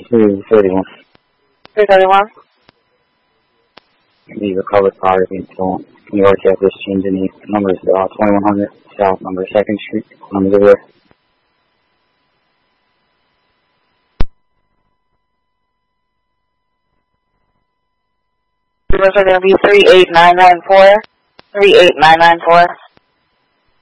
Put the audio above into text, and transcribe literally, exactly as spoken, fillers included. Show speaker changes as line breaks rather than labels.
three thirty-one.
three thirty-one?
The recovered car is being stolen. New York address change in the numbers, uh, twenty-one hundred South, number second Street, number zero.
Numbers are going to be three eight nine nine four, three eight nine nine four.